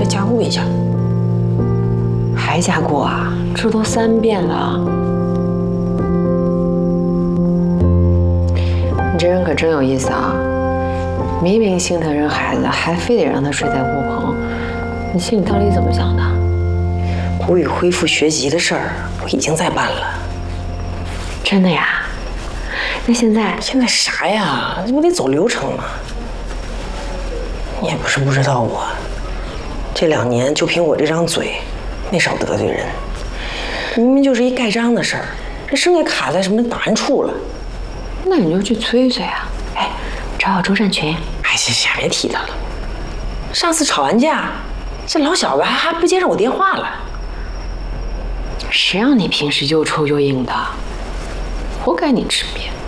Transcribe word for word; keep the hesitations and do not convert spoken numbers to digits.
再加固一下。 还加固啊？这都三遍了。你这人可真有意思啊！明明心疼人孩子，还非得让他睡在屋棚，你心里到底怎么想的？ 谷雨恢复学籍的事儿，我已经在办了。 真的呀？那现在现在啥呀？这不得走流程吗？你也不是不知道我，这两年就凭我这张嘴，没少得罪人。明明就是一盖章的事儿，这剩下卡在什么档案处了。 那你就去催催啊！哎，找找周善群。 哎，行行，别提他了。上次吵完架，这老小子还还不接上我电话了。 谁让你平时又臭又硬的，活该你吃瘪。